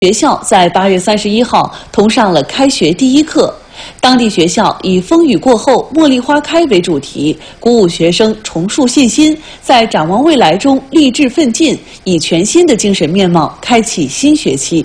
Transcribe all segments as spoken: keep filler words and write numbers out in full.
学校在八月三十一号同上了开学第一课。当地学校以“风雨过后茉莉花开”为主题，鼓舞学生重塑信心，在展望未来中励志奋进，以全新的精神面貌开启新学期。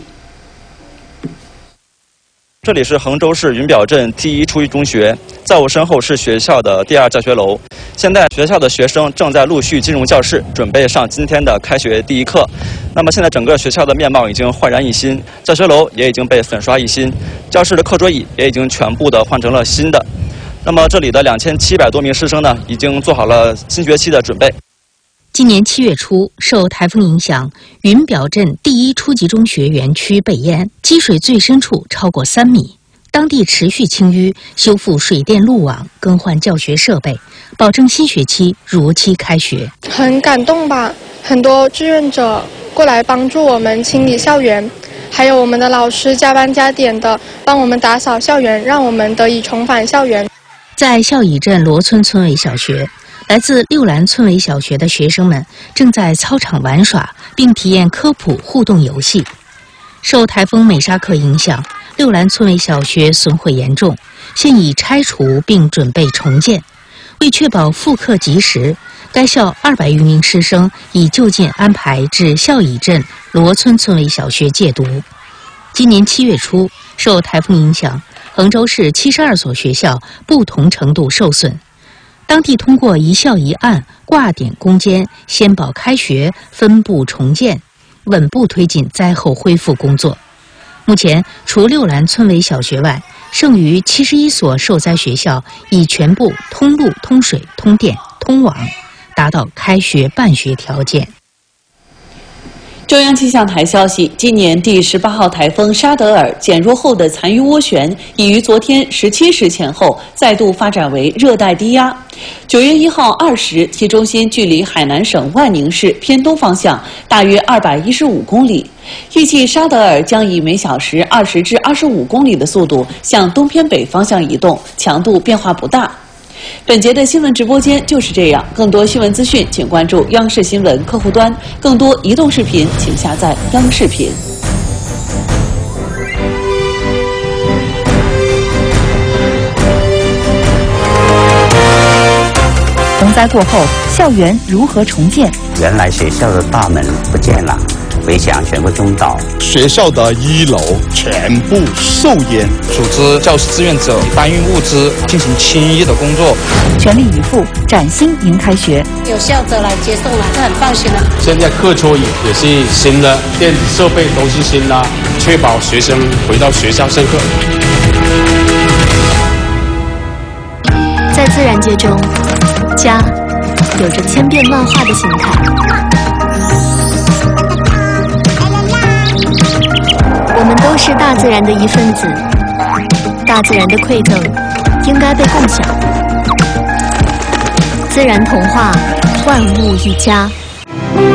这里是衡州市云表镇第一初一中学，在我身后是学校的第二教学楼。现在学校的学生正在陆续进入教室，准备上今天的开学第一课。那么现在整个学校的面貌已经焕然一新，教学楼也已经被粉刷一新，教室的课桌椅也已经全部的换成了新的。那么这里的两千七百多名师生呢，已经做好了新学期的准备。 今年七月初，受台风影响，云表镇第一初级中学园区被淹，积水最深处超过三米。当地持续清淤，修复水电路网，更换教学设备，保证新学期如期开学。 很感动吧？很多志愿者过来帮助我们清理校园，还有我们的老师加班加点的帮我们打扫校园，让我们得以重返校园。 在孝乙镇罗村村委小学。 来自六兰村委小学的学生们正在操场玩耍，并体验科普互动游戏。受台风美沙克影响，六兰村委小学损毁严重，现已拆除并准备重建。为确保复课及时，该校二百余名师生已就近安排至孝乙镇罗村村委小学借读。今年七月初，受台风影响，衡州市七十二所学校不同程度受损。 当地通过一校一案、挂点攻坚、先保开学、分步重建，稳步推进灾后恢复工作。目前，除六兰村委小学外，剩余七十一所受灾学校已全部通路、通水、通电、通网，达到开学办学条件。 中央气象台消息，今年第十八号台风沙德尔减弱后的残余涡旋已于昨天十七时前后再度发展为热带低压。九月一号二时，其中心距离海南省万宁市偏东方向大约二百一十五公里。预计沙德尔将以每小时二十至二十五公里的速度向东偏北方向移动，强度变化不大。 本节的新闻直播间就是这样。更多新闻资讯，请关注央视新闻客户端。更多移动视频，请下载央视频。 洪灾过后，校园如何重建？ 原来学校的大门不见了。 围墙全部中倒， 学校的一楼全部受淹。 组织教师志愿者搬运物资，进行清淤的工作， 全力以赴，崭新迎开学。 有校者来接送了，是很放心的。 现在课桌椅也是新的，电子设备都是新的，确保学生回到学校上课。 在自然界中，家有着千变万化的形态。 我们都是大自然的一份子，大自然的馈赠应该被共享。自然童话，万物一家。